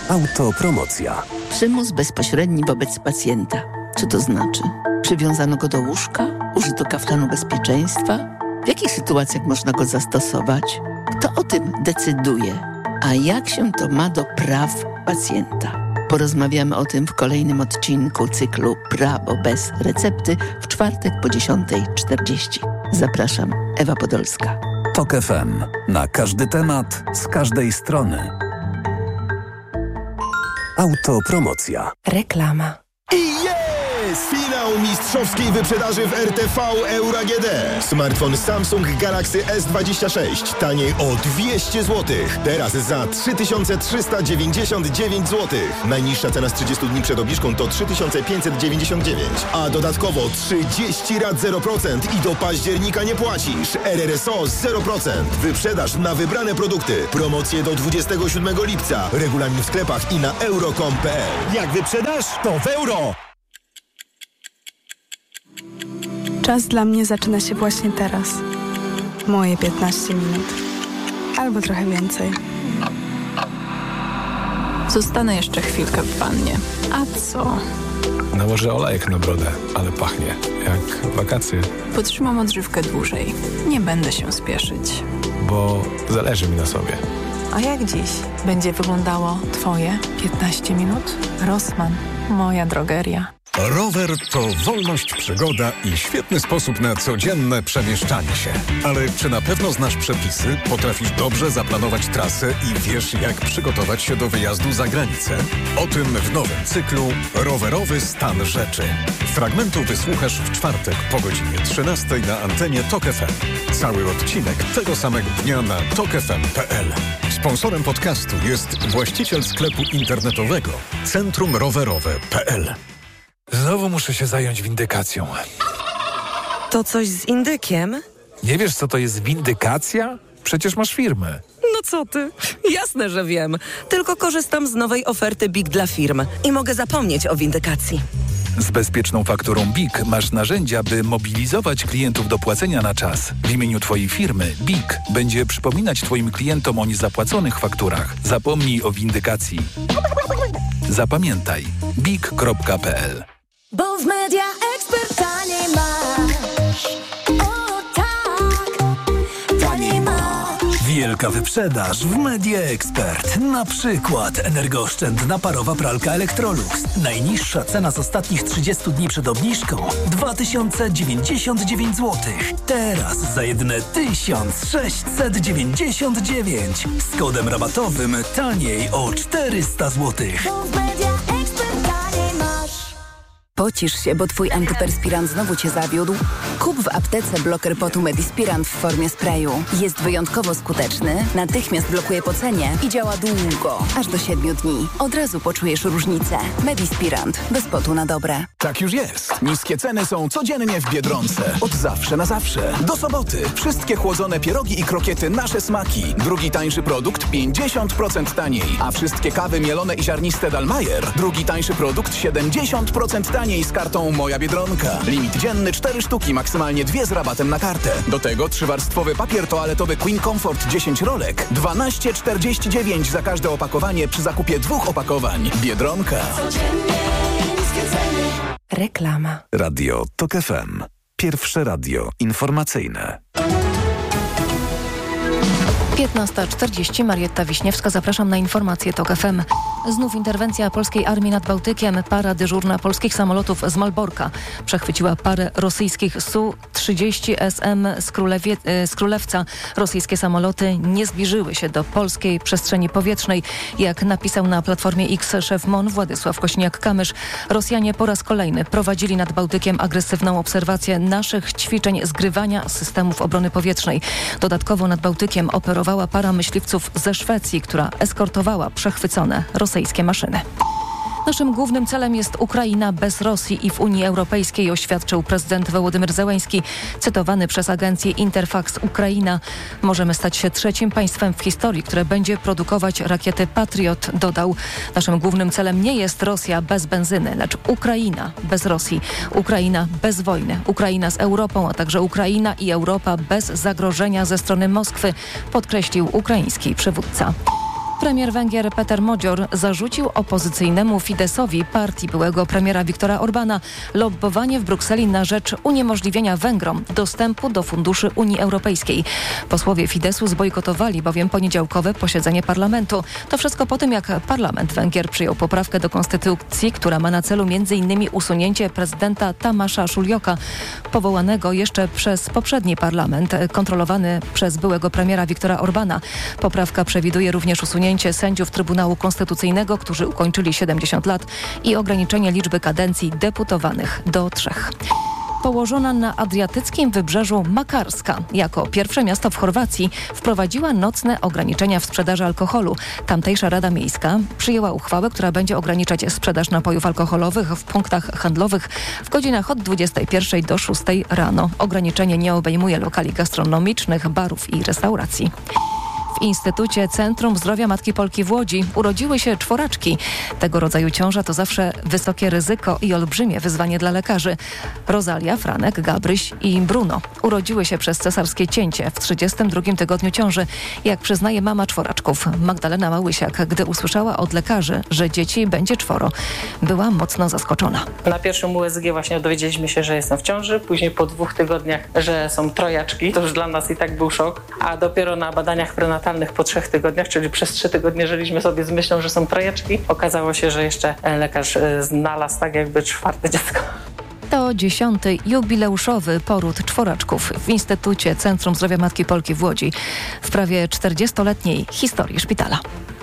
Autopromocja. Przymus bezpośredni wobec pacjenta. Co to znaczy? Przywiązano go do łóżka? Użyto kaftanu bezpieczeństwa? W jakich sytuacjach można go zastosować? Kto o tym decyduje? A jak się to ma do praw pacjenta? Porozmawiamy o tym w kolejnym odcinku cyklu Prawo bez recepty w czwartek po 10:40. Zapraszam, Ewa Podolska. TOK FM. Na każdy temat, z każdej strony. Autopromocja. Reklama. I jest! Finał mistrzowskiej wyprzedaży w RTV Euro AGD. Smartfon Samsung Galaxy S26 taniej o 200 zł. Teraz za 3399 zł. Najniższa cena z 30 dni przed obniżką to 3599. A dodatkowo 30 rat 0% i do października nie płacisz. RRSO 0%. Wyprzedaż na wybrane produkty. Promocje do 27 lipca. Regulamin w sklepach i na euro.com.pl. Jak wyprzedasz, to w euro! Czas dla mnie zaczyna się właśnie teraz. Moje 15 minut. Albo trochę więcej. Zostanę jeszcze chwilkę w wannie. A co? Nałożę olejek na brodę, ale pachnie jak wakacje. Potrzymam odżywkę dłużej. Nie będę się spieszyć. Bo zależy mi na sobie. A jak dziś będzie wyglądało Twoje 15 minut? Rossmann, moja drogeria. Rower to wolność, przygoda i świetny sposób na codzienne przemieszczanie się. Ale czy na pewno znasz przepisy, potrafisz dobrze zaplanować trasę i wiesz, jak przygotować się do wyjazdu za granicę? O tym w nowym cyklu Rowerowy stan rzeczy. Fragmentu wysłuchasz w czwartek po godzinie 13 na antenie TOK FM. Cały odcinek tego samego dnia na tokfm.pl. Sponsorem podcastu jest właściciel sklepu internetowego Centrum Rowerowe.pl. Znowu muszę się zająć windykacją. To coś z indykiem? Nie wiesz, co to jest windykacja? Przecież masz firmę. No co ty? Jasne, że wiem. Tylko korzystam z nowej oferty BIG dla firm i mogę zapomnieć o windykacji. Z bezpieczną fakturą BIG masz narzędzia, by mobilizować klientów do płacenia na czas. W imieniu Twojej firmy BIG będzie przypominać Twoim klientom o niezapłaconych fakturach. Zapomnij o windykacji. Zapamiętaj. BIG.pl. Bo w Media Expert taniej masz. O tak, taniej masz. Wielka wyprzedaż w Media Expert. Na przykład energooszczędna parowa pralka Electrolux. Najniższa cena z ostatnich 30 dni przed obniżką 2099 zł. Teraz za jedyne 1699. Z kodem rabatowym taniej o 400 zł. Bo w Media Expert taniej masz. Pocisz się, bo twój antyperspirant znowu cię zawiódł? Kup w aptece bloker potu Medispirant w formie sprayu. Jest wyjątkowo skuteczny, natychmiast blokuje pocenie i działa długo, aż do 7 dni. Od razu poczujesz różnicę. Medispirant. Bez potu na dobre. Tak już jest. Niskie ceny są codziennie w Biedronce. Od zawsze na zawsze. Do soboty. Wszystkie chłodzone pierogi i krokiety nasze smaki. Drugi tańszy produkt 50% taniej. A wszystkie kawy mielone i ziarniste Dalmajer. Drugi tańszy produkt 70% taniej z kartą Moja Biedronka. Limit dzienny 4 sztuki, maksymalnie 2 z rabatem na kartę. Do tego 3-warstwowy papier toaletowy Queen Comfort 10 rolek. 12,49 za każde opakowanie przy zakupie 2 opakowań. Biedronka. Reklama. Radio TOK FM. Pierwsze radio informacyjne. 15:40, Marietta Wiśniewska, zapraszam na informacje TOK FM. Znów interwencja polskiej armii nad Bałtykiem. Para dyżurna polskich samolotów z Malborka przechwyciła parę rosyjskich Su-30 SM z Królewca. Rosyjskie samoloty nie zbliżyły się do polskiej przestrzeni powietrznej. Jak napisał na Platformie X szef MON Władysław Kośniak-Kamysz, Rosjanie po raz kolejny prowadzili nad Bałtykiem agresywną obserwację naszych ćwiczeń zgrywania systemów obrony powietrznej. Dodatkowo nad Bałtykiem operowała para myśliwców ze Szwecji, która eskortowała przechwycone rosyjskie maszyny. Naszym głównym celem jest Ukraina bez Rosji i w Unii Europejskiej, oświadczył prezydent Wołodymyr Zełenski, cytowany przez agencję Interfax Ukraina. Możemy stać się trzecim państwem w historii, które będzie produkować rakiety Patriot, dodał. Naszym głównym celem nie jest Rosja bez benzyny, lecz Ukraina bez Rosji, Ukraina bez wojny, Ukraina z Europą, a także Ukraina i Europa bez zagrożenia ze strony Moskwy, podkreślił ukraiński przywódca. Premier Węgier Peter Modzior zarzucił opozycyjnemu Fideszowi, partii byłego premiera Viktora Orbana, lobbowanie w Brukseli na rzecz uniemożliwienia Węgrom dostępu do funduszy Unii Europejskiej. Posłowie Fideszu zbojkotowali bowiem poniedziałkowe posiedzenie parlamentu. To wszystko po tym, jak parlament Węgier przyjął poprawkę do konstytucji, która ma na celu m.in. usunięcie prezydenta Tamasza Szuljoka, powołanego jeszcze przez poprzedni parlament, kontrolowany przez byłego premiera Viktora Orbana. Poprawka przewiduje również usunięcie sędziów Trybunału Konstytucyjnego, którzy ukończyli 70 lat i ograniczenie liczby kadencji deputowanych do 3. Położona na adriatyckim wybrzeżu Makarska, jako pierwsze miasto w Chorwacji, wprowadziła nocne ograniczenia w sprzedaży alkoholu. Tamtejsza Rada Miejska przyjęła uchwałę, która będzie ograniczać sprzedaż napojów alkoholowych w punktach handlowych w godzinach od 21 do 6 rano. Ograniczenie nie obejmuje lokali gastronomicznych, barów i restauracji. W Instytucie Centrum Zdrowia Matki Polki w Łodzi urodziły się 4. Tego rodzaju ciąża to zawsze wysokie ryzyko i olbrzymie wyzwanie dla lekarzy. Rosalia, Franek, Gabryś i Bruno urodziły się przez cesarskie cięcie w 32. tygodniu ciąży. Jak przyznaje mama 4, Magdalena Małysiak, gdy usłyszała od lekarzy, że dzieci będzie 4, była mocno zaskoczona. Na pierwszym USG właśnie dowiedzieliśmy się, że jestem w ciąży, później po 2 tygodniach, że są 3. To już dla nas i tak był szok, a dopiero na badaniach prenatalnych po 3 tygodniach, czyli przez 3 tygodnie żyliśmy sobie z myślą, że są 3. Okazało się, że jeszcze lekarz znalazł tak jakby 4. dziecko. To 10. jubileuszowy poród 4 w Instytucie Centrum Zdrowia Matki Polki w Łodzi w prawie 40-letniej historii szpitala.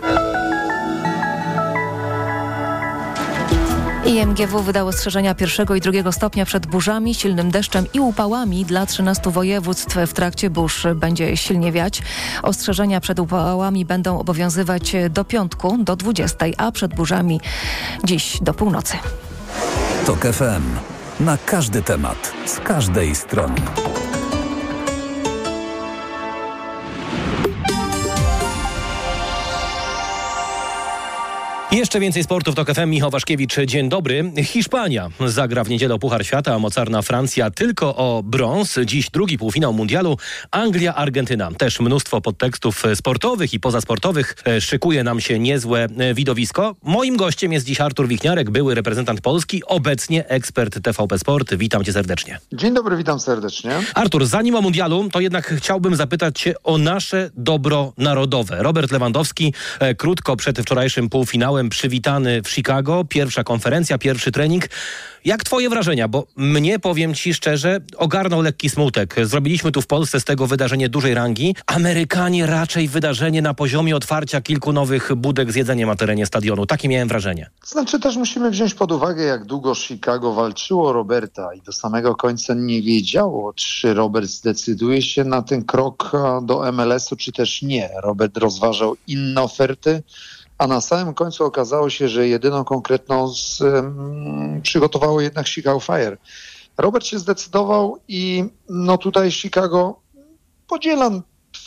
IMGW wydało ostrzeżenia 1. i 2. stopnia przed burzami, silnym deszczem i upałami dla 13 województw. W trakcie burz będzie silnie wiać. Ostrzeżenia przed upałami będą obowiązywać do piątku, do 20, a przed burzami dziś do północy. TOK FM. Na każdy temat, z każdej strony. Jeszcze więcej sportu w TOK FM. Michał Waszkiewicz, dzień dobry. Hiszpania zagra w niedzielę o Puchar Świata, a mocarna Francja tylko o brąz. Dziś drugi półfinał mundialu. Anglia, Argentyna. Też mnóstwo podtekstów sportowych i pozasportowych. Szykuje nam się niezłe widowisko. Moim gościem jest dziś Artur Wichniarek, były reprezentant Polski, obecnie ekspert TVP Sport. Witam cię serdecznie. Dzień dobry, witam serdecznie. Artur, zanim o mundialu, to jednak chciałbym zapytać cię o nasze dobro narodowe. Robert Lewandowski krótko przed wczorajszym półfinałem przywitany w Chicago, pierwsza konferencja, pierwszy trening. Jak twoje wrażenia? Bo mnie, powiem ci szczerze, ogarnął lekki smutek. Zrobiliśmy tu w Polsce z tego wydarzenie dużej rangi. Amerykanie raczej wydarzenie na poziomie otwarcia kilku nowych budek z jedzeniem na terenie stadionu. Takie miałem wrażenie. Znaczy też musimy wziąć pod uwagę, jak długo Chicago walczyło o Roberta i do samego końca nie wiedziało, czy Robert zdecyduje się na ten krok do MLS-u, czy też nie. Robert rozważał inne oferty, a na samym końcu okazało się, że jedyną konkretną przygotowało jednak Chicago Fire. Robert się zdecydował i tutaj Chicago, podzielam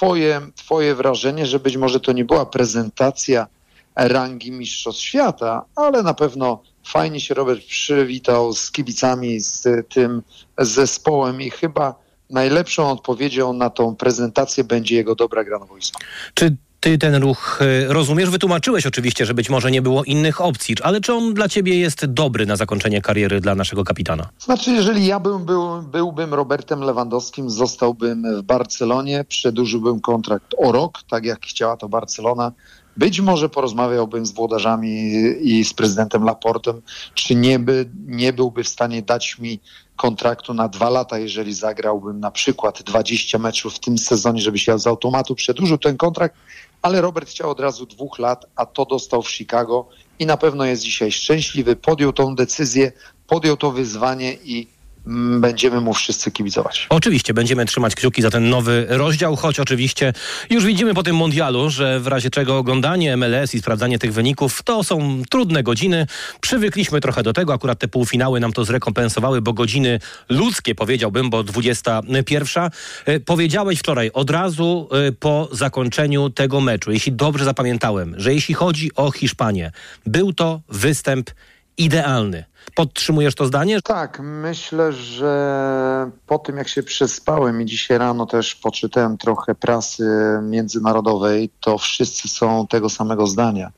twoje wrażenie, że być może to nie była prezentacja rangi mistrzostw świata, ale na pewno fajnie się Robert przywitał z kibicami, z tym zespołem i chyba najlepszą odpowiedzią na tą prezentację będzie jego dobra gra na boisku. Czy ty ten ruch rozumiesz? Wytłumaczyłeś oczywiście, że być może nie było innych opcji, ale czy on dla ciebie jest dobry na zakończenie kariery dla naszego kapitana? Znaczy, jeżeli ja byłbym Robertem Lewandowskim, zostałbym w Barcelonie, przedłużyłbym kontrakt o rok, tak jak chciała to Barcelona. Być może porozmawiałbym z włodarzami i z prezydentem Laportem, czy nie byłby w stanie dać mi kontraktu na 2 lata, jeżeli zagrałbym na przykład 20 meczów w tym sezonie, żeby się z automatu przedłużył ten kontrakt, ale Robert chciał od razu 2 lat, a to dostał w Chicago i na pewno jest dzisiaj szczęśliwy, podjął tą decyzję, podjął to wyzwanie i będziemy mu wszyscy kibicować. Oczywiście, będziemy trzymać kciuki za ten nowy rozdział, choć oczywiście już widzimy po tym mundialu, że w razie czego oglądanie MLS i sprawdzanie tych wyników to są trudne godziny. Przywykliśmy trochę do tego, akurat te półfinały nam to zrekompensowały, bo godziny ludzkie, powiedziałbym, bo 21. Powiedziałeś wczoraj, od razu po zakończeniu tego meczu, jeśli dobrze zapamiętałem, że jeśli chodzi o Hiszpanię, był to występ idealny. Podtrzymujesz to zdanie? Tak, myślę, że po tym jak się przespałem i dzisiaj rano też poczytałem trochę prasy międzynarodowej, to wszyscy są tego samego zdania,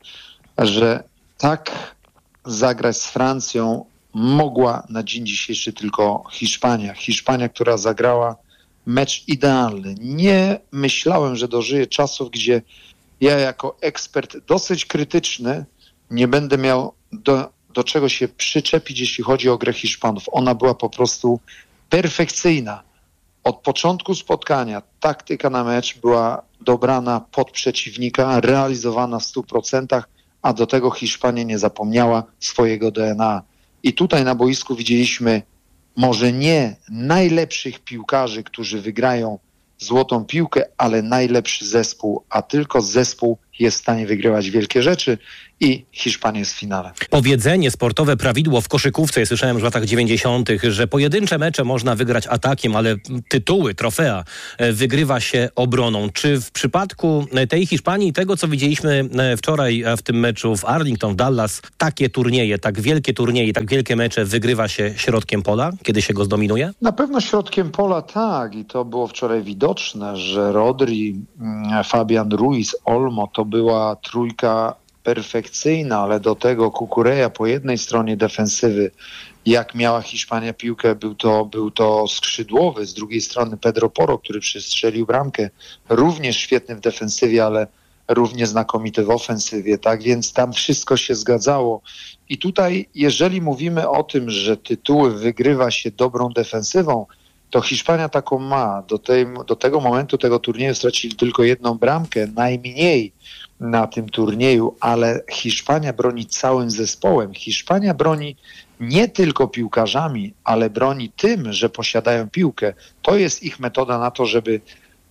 że tak zagrać z Francją mogła na dzień dzisiejszy tylko Hiszpania. Hiszpania, która zagrała mecz idealny. Nie myślałem, że dożyję czasów, gdzie ja jako ekspert dosyć krytyczny nie będę miał do czego się przyczepić, jeśli chodzi o grę Hiszpanów. Ona była po prostu perfekcyjna. Od początku spotkania taktyka na mecz była dobrana pod przeciwnika, realizowana w 100%, a do tego Hiszpania nie zapomniała swojego DNA. I tutaj na boisku widzieliśmy może nie najlepszych piłkarzy, którzy wygrają złotą piłkę, ale najlepszy zespół, a tylko zespół jest w stanie wygrywać wielkie rzeczy i Hiszpania jest w finale. Powiedzenie, sportowe prawidło w koszykówce, ja słyszałem już w latach 90., że pojedyncze mecze można wygrać atakiem, ale tytuły, trofea wygrywa się obroną. Czy w przypadku tej Hiszpanii, tego co widzieliśmy wczoraj w tym meczu w Arlington, w Dallas, takie turnieje, tak wielkie mecze wygrywa się środkiem pola, kiedy się go zdominuje? Na pewno środkiem pola tak i to było wczoraj widoczne, że Rodri, Fabian Ruiz, Olmo to była trójka perfekcyjna, ale do tego Kukureja po jednej stronie defensywy, jak miała Hiszpania piłkę, był to skrzydłowy, z drugiej strony Pedro Porro, który przestrzelił bramkę, również świetny w defensywie, ale równie znakomity w ofensywie, tak więc tam wszystko się zgadzało. I tutaj, jeżeli mówimy o tym, że tytuły wygrywa się dobrą defensywą, to Hiszpania taką ma. Do tego momentu tego turnieju stracili tylko jedną bramkę, najmniej na tym turnieju, ale Hiszpania broni całym zespołem. Hiszpania broni nie tylko piłkarzami, ale broni tym, że posiadają piłkę. To jest ich metoda na to, żeby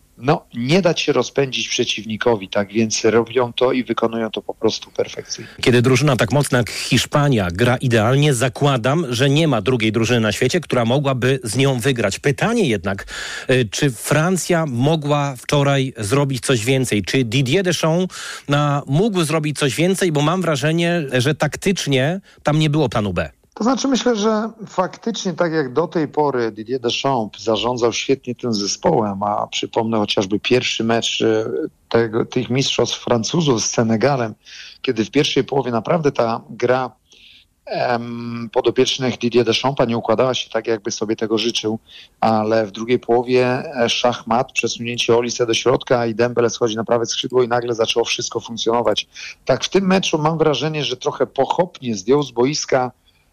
nie dać się rozpędzić przeciwnikowi, tak więc robią to i wykonują to po prostu perfekcyjnie. Kiedy drużyna tak mocna jak Hiszpania gra idealnie, zakładam, że nie ma drugiej drużyny na świecie, która mogłaby z nią wygrać. Pytanie jednak, czy Francja mogła wczoraj zrobić coś więcej? Czy Didier Deschamps mógł zrobić coś więcej? Bo mam wrażenie, że taktycznie tam nie było planu B. To znaczy myślę, że faktycznie tak jak do tej pory Didier Deschamps zarządzał świetnie tym zespołem, a przypomnę chociażby pierwszy mecz tych mistrzostw Francuzów z Senegalem, kiedy w pierwszej połowie naprawdę ta gra podopiecznych Didier Deschampa nie układała się tak, jakby sobie tego życzył, ale w drugiej połowie szachmat, przesunięcie Olise do środka i Dembele schodzi na prawe skrzydło i nagle zaczęło wszystko funkcjonować. Tak w tym meczu mam wrażenie, że trochę pochopnie zdjął z boiska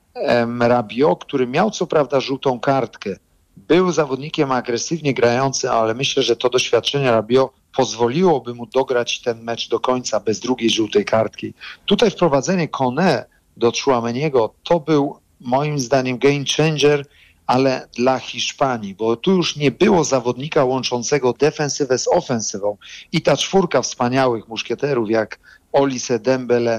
Rabiot, który miał co prawda żółtą kartkę. Był zawodnikiem agresywnie grający, ale myślę, że to doświadczenie Rabiot pozwoliłoby mu dograć ten mecz do końca bez drugiej żółtej kartki. Tutaj wprowadzenie Koné do Tchouameniego to był moim zdaniem game changer, ale dla Hiszpanii, bo tu już nie było zawodnika łączącego defensywę z ofensywą i ta czwórka wspaniałych muszkieterów jak Olise, Dembele,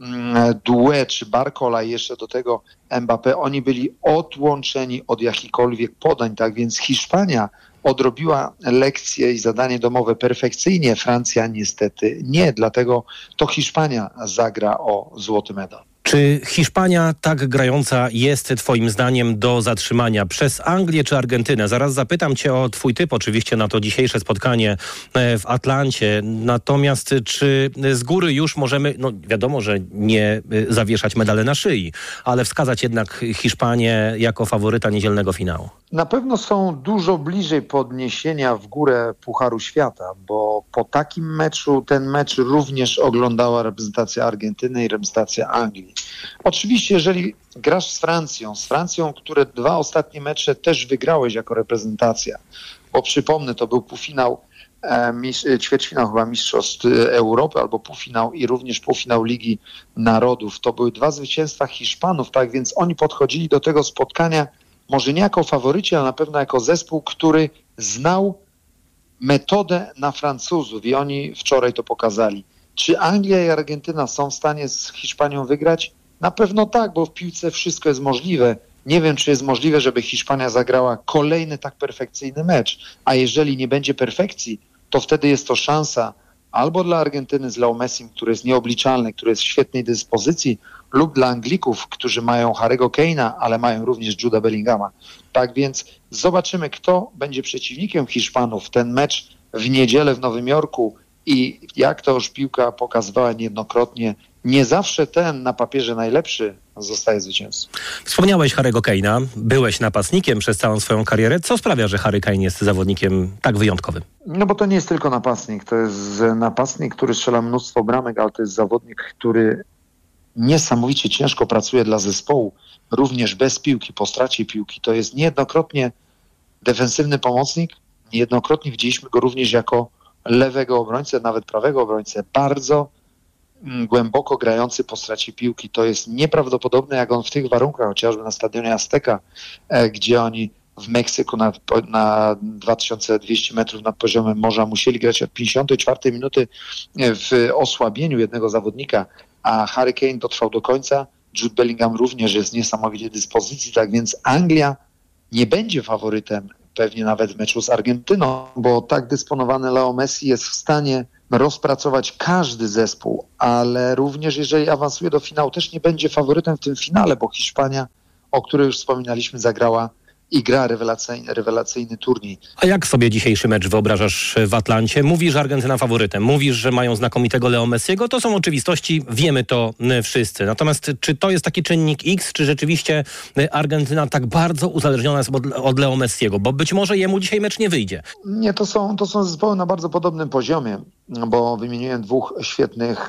Doué czy Barcola i jeszcze do tego Mbappé, oni byli odłączeni od jakichkolwiek podań, tak więc Hiszpania odrobiła lekcje i zadanie domowe perfekcyjnie, Francja niestety nie, dlatego to Hiszpania zagra o złoty medal. Czy Hiszpania tak grająca jest twoim zdaniem do zatrzymania przez Anglię czy Argentynę? Zaraz zapytam cię o twój typ oczywiście na to dzisiejsze spotkanie w Atlancie. Natomiast czy z góry już możemy, wiadomo, że nie zawieszać medale na szyi, ale wskazać jednak Hiszpanię jako faworyta niedzielnego finału? Na pewno są dużo bliżej podniesienia w górę Pucharu Świata, bo po takim meczu ten mecz również oglądała reprezentacja Argentyny i reprezentacja Anglii. Oczywiście, jeżeli grasz z Francją, które 2 ostatnie mecze też wygrałeś jako reprezentacja, bo przypomnę, to był półfinał, ćwierćfinał chyba Mistrzostw Europy albo półfinał i również półfinał Ligi Narodów. To były 2 zwycięstwa Hiszpanów, tak więc oni podchodzili do tego spotkania może nie jako faworyci, ale na pewno jako zespół, który znał metodę na Francuzów i oni wczoraj to pokazali. Czy Anglia i Argentyna są w stanie z Hiszpanią wygrać? Na pewno tak, bo w piłce wszystko jest możliwe. Nie wiem, czy jest możliwe, żeby Hiszpania zagrała kolejny tak perfekcyjny mecz, a jeżeli nie będzie perfekcji, to wtedy jest to szansa, albo dla Argentyny z Leo Messim, który jest nieobliczalny, który jest w świetnej dyspozycji, lub dla Anglików, którzy mają Harry'ego Kane'a, ale mają również Jude'a Bellingama. Tak więc zobaczymy, kto będzie przeciwnikiem Hiszpanów. Ten mecz w niedzielę w Nowym Jorku i jak to już piłka pokazywała niejednokrotnie, nie zawsze ten na papierze najlepszy zostaje zwycięzcą. Wspomniałeś Harry'ego Kane'a, byłeś napastnikiem przez całą swoją karierę. Co sprawia, że Harry Kane jest zawodnikiem tak wyjątkowym? No bo to nie jest tylko napastnik, to jest napastnik, który strzela mnóstwo bramek, ale to jest zawodnik, który niesamowicie ciężko pracuje dla zespołu, również bez piłki, po stracie piłki. To jest niejednokrotnie defensywny pomocnik, niejednokrotnie widzieliśmy go również jako lewego obrońcę, nawet prawego obrońcę, bardzo głęboko grający po stracie piłki. To jest nieprawdopodobne, jak on w tych warunkach, chociażby na stadionie Azteca, gdzie oni w Meksyku na 2200 metrów nad poziomem morza musieli grać od 54 minuty w osłabieniu jednego zawodnika, a Harry Kane dotrwał do końca. Jude Bellingham również jest w niesamowitej dyspozycji, tak więc Anglia nie będzie faworytem pewnie nawet w meczu z Argentyną, bo tak dysponowany Leo Messi jest w stanie rozpracować każdy zespół, ale również jeżeli awansuje do finału, też nie będzie faworytem w tym finale, bo Hiszpania, o której już wspominaliśmy, zagrała i gra rewelacyjny turniej. A jak sobie dzisiejszy mecz wyobrażasz w Atlancie? Mówisz, że Argentyna faworytem, mówisz, że mają znakomitego Leo Messiego, to są oczywistości, wiemy to wszyscy. Natomiast czy to jest taki czynnik X, czy rzeczywiście Argentyna tak bardzo uzależniona jest od Leo Messiego? Bo być może jemu dzisiaj mecz nie wyjdzie. Nie, to są zespoły na bardzo podobnym poziomie, bo wymieniłem dwóch świetnych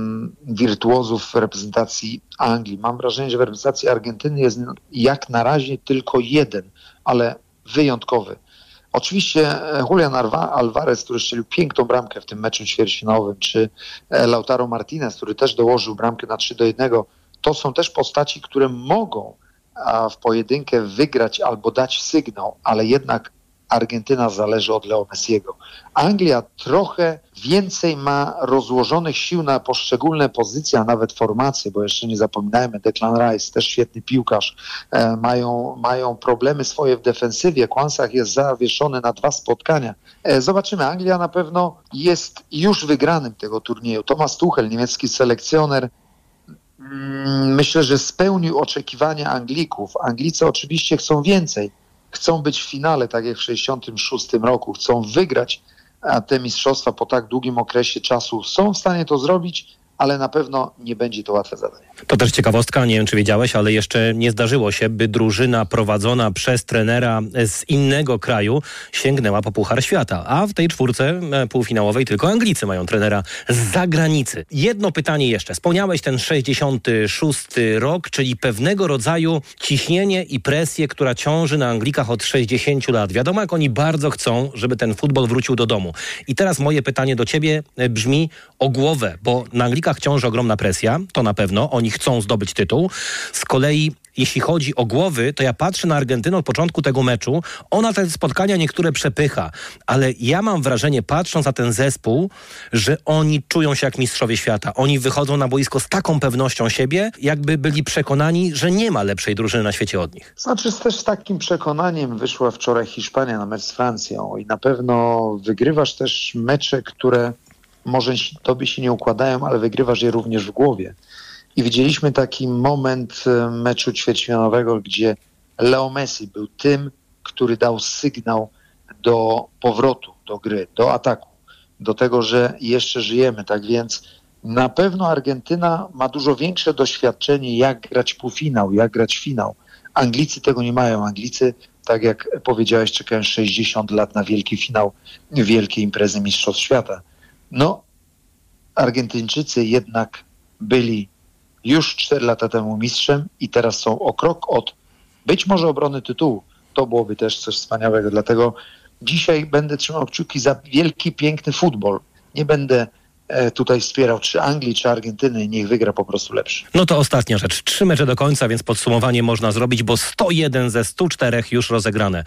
wirtuozów w reprezentacji Anglii. Mam wrażenie, że w reprezentacji Argentyny jest jak na razie tylko jeden, ale wyjątkowy. Oczywiście Julian Alvarez, który strzelił piękną bramkę w tym meczu ćwierćfinałowym, czy Lautaro Martinez, który też dołożył bramkę na 3-1, to są też postaci, które mogą w pojedynkę wygrać albo dać sygnał, ale jednak Argentyna zależy od Leo Messiego. Anglia trochę więcej ma rozłożonych sił na poszczególne pozycje, a nawet formacje, bo jeszcze nie zapominajmy, Declan Rice, też świetny piłkarz, mają problemy swoje w defensywie. Kwansach jest zawieszony na 2 spotkania. Zobaczymy, Anglia na pewno jest już wygranym tego turnieju. Thomas Tuchel, niemiecki selekcjoner, myślę, że spełnił oczekiwania Anglików. Anglicy oczywiście chcą więcej. Chcą być w finale, tak jak w 1966 roku. Chcą wygrać te mistrzostwa po tak długim okresie czasu. Są w stanie to zrobić, ale na pewno nie będzie to łatwe zadanie. To też ciekawostka, nie wiem czy wiedziałeś, ale jeszcze nie zdarzyło się, by drużyna prowadzona przez trenera z innego kraju sięgnęła po Puchar Świata. A w tej czwórce półfinałowej tylko Anglicy mają trenera z zagranicy. Jedno pytanie jeszcze. Wspomniałeś ten 66 rok, czyli pewnego rodzaju ciśnienie i presję, która ciąży na Anglikach od 60 lat. Wiadomo, jak oni bardzo chcą, żeby ten futbol wrócił do domu. I teraz moje pytanie do ciebie brzmi o głowę, bo na Anglikach ciąży ogromna presja, to na pewno. Oni chcą zdobyć tytuł. Z kolei jeśli chodzi o głowy, to ja patrzę na Argentynę od początku tego meczu. Ona te spotkania niektóre przepycha, ale ja mam wrażenie, patrząc na ten zespół, że oni czują się jak mistrzowie świata. Oni wychodzą na boisko z taką pewnością siebie, jakby byli przekonani, że nie ma lepszej drużyny na świecie od nich. Znaczy też z takim przekonaniem wyszła wczoraj Hiszpania na mecz z Francją i na pewno wygrywasz też mecze, które może tobie się nie układają, ale wygrywasz je również w głowie. I widzieliśmy taki moment meczu ćwierćfinałowego, gdzie Leo Messi był tym, który dał sygnał do powrotu, do gry, do ataku, do tego, że jeszcze żyjemy. Tak więc na pewno Argentyna ma dużo większe doświadczenie, jak grać półfinał, jak grać finał. Anglicy tego nie mają. Anglicy, tak jak powiedziałeś, czekają 60 lat na wielki finał wielkiej imprezy Mistrzostw Świata. No, Argentyńczycy jednak byli już 4 lata temu mistrzem i teraz są o krok od być może obrony tytułu. To byłoby też coś wspaniałego. Dlatego dzisiaj będę trzymał kciuki za wielki, piękny futbol. Nie będę tutaj wspierał czy Anglii, czy Argentyny. Niech wygra po prostu lepszy. No to ostatnia rzecz. 3 mecze do końca, więc podsumowanie można zrobić, bo 101 ze 104 już rozegrane.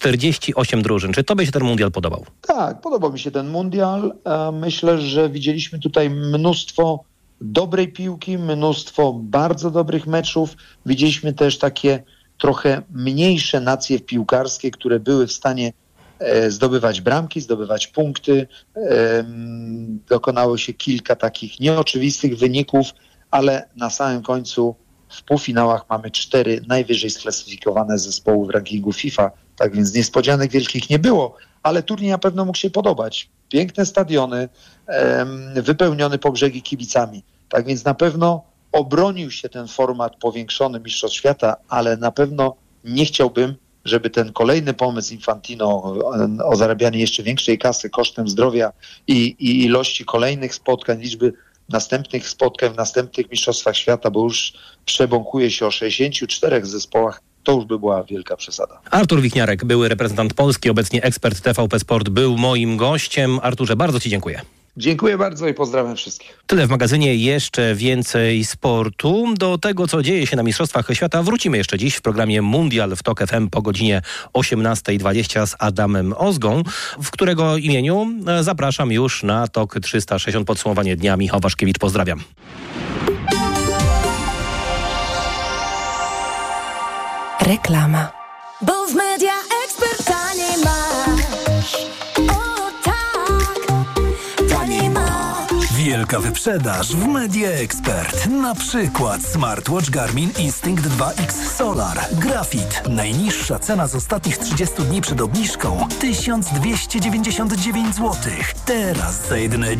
48 drużyn. Czy tobie się ten mundial podobał? Tak, podobał mi się ten mundial. Myślę, że widzieliśmy tutaj mnóstwo dobrej piłki, mnóstwo bardzo dobrych meczów. Widzieliśmy też takie trochę mniejsze nacje piłkarskie, które były w stanie zdobywać bramki, zdobywać punkty. Dokonało się kilka takich nieoczywistych wyników, ale na samym końcu w półfinałach mamy 4 najwyżej sklasyfikowane zespoły w rankingu FIFA. Tak więc niespodzianek wielkich nie było, ale turniej na pewno mógł się podobać. Piękne stadiony, wypełniony po brzegi kibicami. Tak więc na pewno obronił się ten format powiększony Mistrzostw Świata, ale na pewno nie chciałbym, żeby ten kolejny pomysł Infantino o zarabianie jeszcze większej kasy kosztem zdrowia i ilości kolejnych spotkań, liczby następnych spotkań w następnych Mistrzostwach Świata, bo już przebąkuje się o 64 zespołach, to już by była wielka przesada. Artur Wichniarek, były reprezentant Polski, obecnie ekspert TVP Sport, był moim gościem. Arturze, bardzo Ci dziękuję. Dziękuję bardzo i pozdrawiam wszystkich. Tyle w magazynie, jeszcze więcej sportu. Do tego, co dzieje się na Mistrzostwach Świata, wrócimy jeszcze dziś w programie Mundial w TOK FM po godzinie 18:20 z Adamem Ozgą, w którego imieniu zapraszam już na TOK 360 podsumowanie dnia. Michał Waszkiewicz, pozdrawiam. Reklama. Bo w Media Expert taniej masz. O tak, taniej masz. Wielka wyprzedaż w Media Expert. Na przykład smartwatch Garmin Instinct 2X Solar. Grafit. Najniższa cena z ostatnich 30 dni przed obniżką 1299 zł. Teraz za jedyne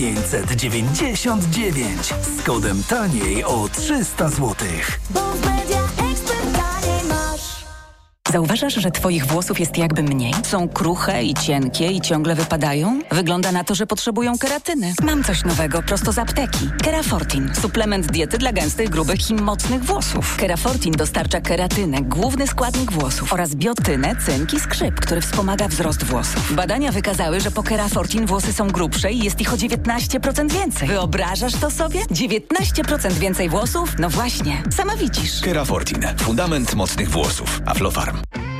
999. Z kodem taniej o 300 zł. Bo w Media Expert taniej masz. Zauważasz, że twoich włosów jest jakby mniej? Są kruche i cienkie i ciągle wypadają? Wygląda na to, że potrzebują keratyny. Mam coś nowego prosto z apteki. Kerafortin. Suplement diety dla gęstych, grubych i mocnych włosów. Kerafortin dostarcza keratynę, główny składnik włosów, oraz biotynę, cynk i skrzyp, który wspomaga wzrost włosów. Badania wykazały, że po Kerafortin włosy są grubsze i jest ich o 19% więcej. Wyobrażasz to sobie? 19% więcej włosów? No właśnie, sama widzisz. Kerafortin. Fundament mocnych włosów. Aflofarm.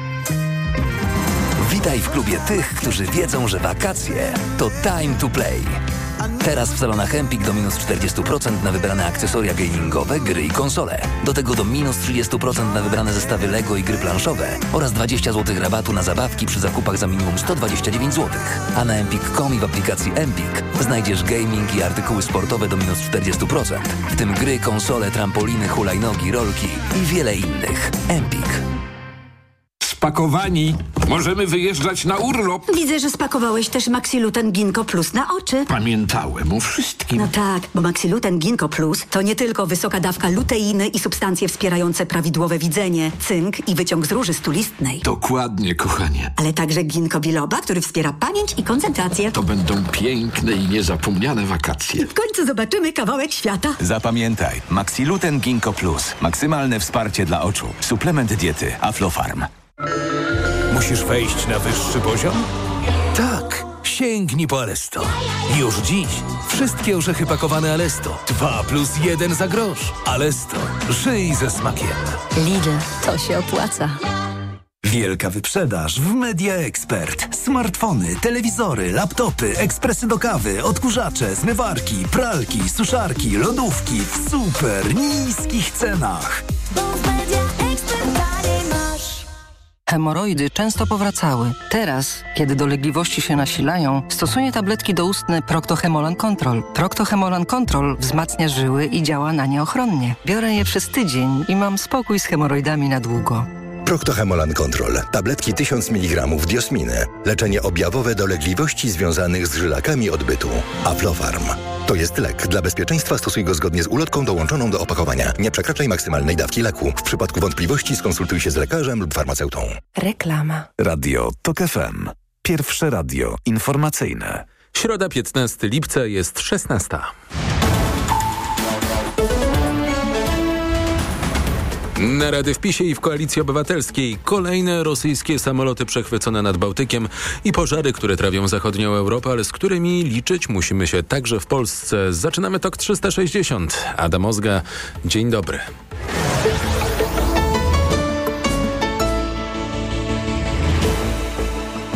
Witaj w klubie tych, którzy wiedzą, że wakacje to time to play. Teraz w salonach Empik do minus 40% na wybrane akcesoria gamingowe, gry i konsole. Do tego do minus 30% na wybrane zestawy Lego i gry planszowe oraz 20 zł rabatu na zabawki przy zakupach za minimum 129 zł. A na empik.com i w aplikacji Empik znajdziesz gaming i artykuły sportowe do minus 40%, w tym gry, konsole, trampoliny, hulajnogi, rolki i wiele innych. Empik. Spakowani. Możemy wyjeżdżać na urlop. Widzę, że spakowałeś też Maxiluten Ginkgo Plus na oczy. Pamiętałem o wszystkim. No tak, bo Maxiluten Ginkgo Plus to nie tylko wysoka dawka luteiny i substancje wspierające prawidłowe widzenie, cynk i wyciąg z róży stulistnej. Dokładnie, kochanie. Ale także ginkgo biloba, który wspiera pamięć i koncentrację. To będą piękne i niezapomniane wakacje. W końcu zobaczymy kawałek świata. Zapamiętaj, Maxiluten Ginkgo Plus. Maksymalne wsparcie dla oczu. Suplement diety Aflofarm. Musisz wejść na wyższy poziom? Tak, sięgnij po Alesto. Już dziś wszystkie orzechy pakowane Alesto. 2+1 za grosz. Alesto, żyj ze smakiem. Lidl, to się opłaca. Wielka wyprzedaż w Media Expert. Smartfony, telewizory, laptopy, ekspresy do kawy, odkurzacze, zmywarki, pralki, suszarki, lodówki w super niskich cenach. Bo w Media Expert taniej masz. Hemoroidy często powracały. Teraz, kiedy dolegliwości się nasilają, stosuję tabletki doustne Procto-Hemolan Control. Procto-Hemolan Control wzmacnia żyły i działa na nie ochronnie. Biorę je przez tydzień i mam spokój z hemoroidami na długo. Procto-Hemolan Control. Tabletki 1000 mg diosminy. Leczenie objawowe dolegliwości związanych z żylakami odbytu. Aflofarm. To jest lek. Dla bezpieczeństwa stosuj go zgodnie z ulotką dołączoną do opakowania. Nie przekraczaj maksymalnej dawki leku. W przypadku wątpliwości skonsultuj się z lekarzem lub farmaceutą. Reklama. Radio TOK FM. Pierwsze radio informacyjne. Środa 15 lipca jest 16. Narady w PiS-ie i w Koalicji Obywatelskiej. Kolejne rosyjskie samoloty przechwycone nad Bałtykiem i pożary, które trawią zachodnią Europę, ale z którymi liczyć musimy się także w Polsce. Zaczynamy TOK 360. Adam Ozga, dzień dobry.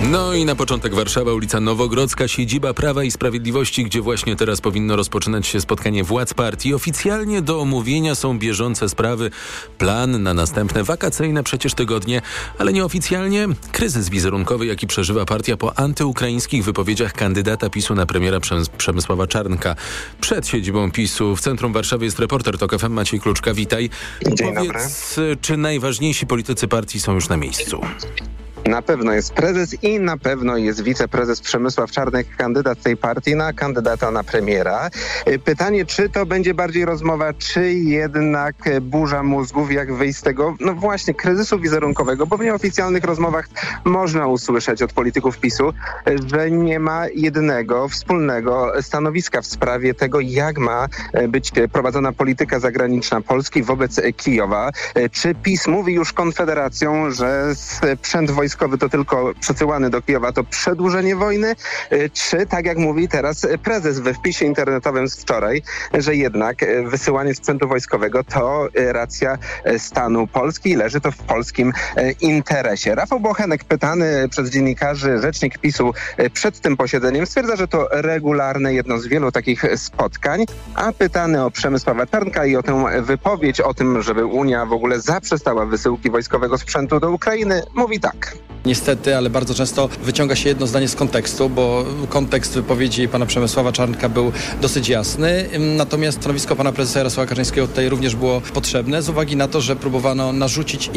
No i na początek Warszawa, ulica Nowogrodzka, siedziba Prawa i Sprawiedliwości, gdzie właśnie teraz powinno rozpoczynać się spotkanie władz partii. Oficjalnie do omówienia są bieżące sprawy, plan na następne wakacyjne przecież tygodnie, ale nieoficjalnie kryzys wizerunkowy, jaki przeżywa partia po antyukraińskich wypowiedziach kandydata PiS-u na premiera Przemysława Czarnka. Przed siedzibą PiS-u w centrum Warszawy jest reporter TOK FM Maciej Kluczka. Witaj. Dzień dobry. Powiedz, czy najważniejsi politycy partii są już na miejscu? Na pewno jest prezes i na pewno jest wiceprezes Przemysław Czarnek, kandydat tej partii na kandydata na premiera. Pytanie, czy to będzie bardziej rozmowa, czy jednak burza mózgów, jak wyjść z tego, no właśnie, kryzysu wizerunkowego, bo w nieoficjalnych rozmowach można usłyszeć od polityków PiS-u, że nie ma jednego wspólnego stanowiska w sprawie tego, jak ma być prowadzona polityka zagraniczna Polski wobec Kijowa. Czy PiS mówi już Konfederacją, że sprzęt wojskowy to tylko przesyłany do Kijowa to przedłużenie wojny, czy tak jak mówi teraz prezes we wpisie internetowym z wczoraj, że jednak wysyłanie sprzętu wojskowego to racja stanu Polski i leży to w polskim interesie. Rafał Bochenek, pytany przez dziennikarzy, rzecznik PiS-u przed tym posiedzeniem, stwierdza, że to regularne, jedno z wielu takich spotkań, a pytany o Przemysława Czarnka i o tę wypowiedź o tym, żeby Unia w ogóle zaprzestała wysyłki wojskowego sprzętu do Ukrainy, mówi tak. Niestety, ale bardzo często wyciąga się jedno zdanie z kontekstu, bo kontekst wypowiedzi pana Przemysława Czarnka był dosyć jasny, natomiast stanowisko pana prezesa Jarosława Kaczyńskiego tutaj również było potrzebne z uwagi na to, że próbowano narzucić